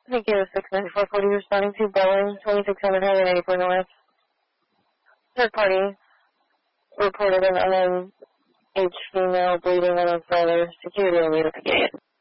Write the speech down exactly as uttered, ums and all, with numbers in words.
Thank you, six ninety-four forty responding to Boeing twenty-six hundred Highway ninety-four North. Third party reported an N H female bleeding on his brother. Security will be